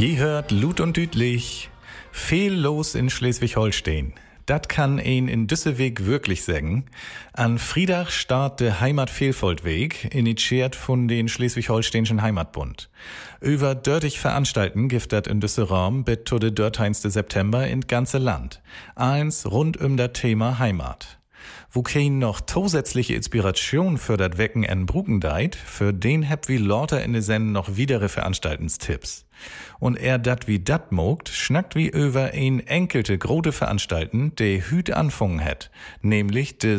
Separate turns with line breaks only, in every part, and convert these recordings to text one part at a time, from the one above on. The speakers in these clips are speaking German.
Je hört Lut und Dütlich, viel los in Schleswig-Holstein. Dat kann ein in Düsseweg wirklich sagen. An Friedach start de Heimatvielfaltweg, initiiert von den Schleswig-Holsteinischen Heimatbund. Über dörtig Veranstalten gibt dat in Düsseraum bis zu de 13. September in ganze Land. Eins rund das Thema Heimat. Wo kein noch zusätzliche Inspiration für dat Wecken en Bruckendeit, für den heb wie lauter in de Senden noch widere Veranstaltungstipps. Und dat wie dat mogt, schnackt wie über ein enkelte grote Veranstalten, de hüt anfangen het, nämlich de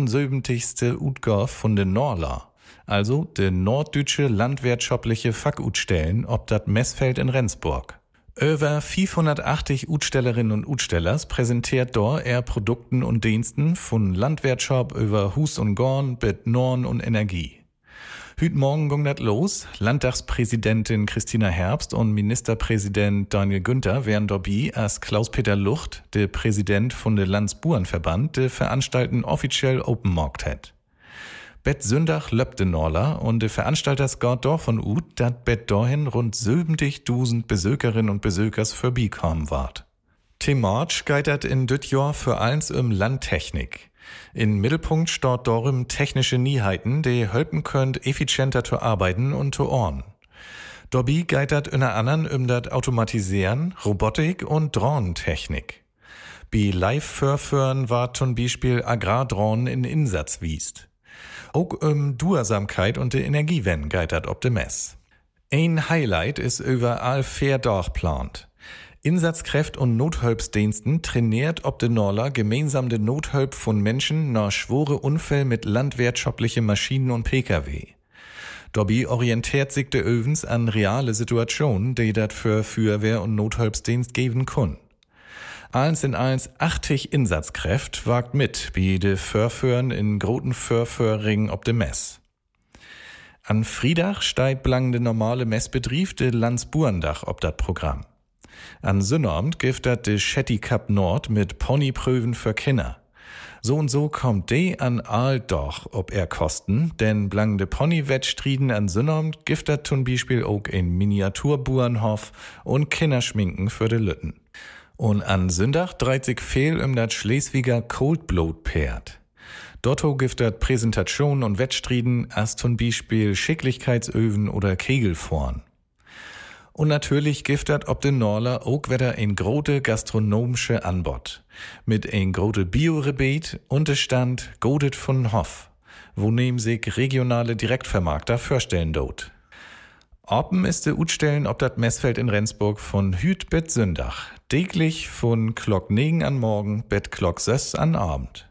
76. Utgabe von de Norla, also de norddeutsche landwirtschaftliche Fackutstellen ob dat Messfeld in Rendsburg. Über 580 Utstellerinnen und Utstellers präsentiert dort Produkten und Diensten von Landwirtschaft über Hus und Gorn bis Norn und Energie. Hüt morgen ging dat los. Landtagspräsidentin Christina Herbst und Ministerpräsident Daniel Günther wären dabei, als Klaus-Peter Lucht, der Präsident von der Landsburenverband, der Veranstalten offiziell Open Markt hat. Bet Sündach löpte Norla und de Veranstalters geht davon ut, dat bet dahin rund 70.000 Besökerinnen und Besökers vorbeikommen ward. Thematisch geitert in düt Jahr für eins Landtechnik. In Mittelpunkt steht darum technische Nieheiten, die helfen könnt, effizienter zu arbeiten und zu orn. Dabei geitert unter anderem dat Automatisieren, Robotik und Drohnentechnik. Bei Live-Förführen war zum Beispiel Agrardrohnen in Insatz wiest. Auch Duursamkeit und die Energiewende geitert ob de Mess. Ein Highlight ist überall fair durchplant. Insatzkräft und Nothilfsdiensten trainiert ob de Norla gemeinsam de Nothilf von Menschen nach schwore Unfälle mit landwirtschaftlichen Maschinen und Pkw. Dabei orientiert sich de Övens an reale Situationen, die dat für Feuerwehr und Nothilfsdienst geben können. Eins in eins 80 Insatzkräft wagt mit, wie de Förführen in groten Förführring ob de Mess. An Friedach steigt blang de normale Messbetrieb de Landsburendach ob dat Programm. An Sonnabend gibt dat de Shetty Cup Nord mit Ponypröven für Kinder. So und so kommt de an Aaldach ob Kosten, denn blang de Ponywettstriden an Sonnabend gibt dat zum Beispiel auch ein Miniaturburenhof und Kinderschminken für de Lütten. Und an Sündach dreht sich viel dat Schleswiger Coldblood-Pferd. Dotto gibt dat Präsentationen und Wettstriden als zum Beispiel Schicklichkeitsöven oder Kegelfahren. Und natürlich gibt dat ob den Norla auch wieder ein grote gastronomische Anbot. Mit ein grote Bio-Rebet und de Stand Godet von Hoff, wo nehm sich regionale Direktvermarkter vorstellen dort. Open ist de Utstellen ob dat Messfeld in Rendsburg von Hüt bet Sündach, täglich von Klock 9 an morgen bet Klock 6 an Abend.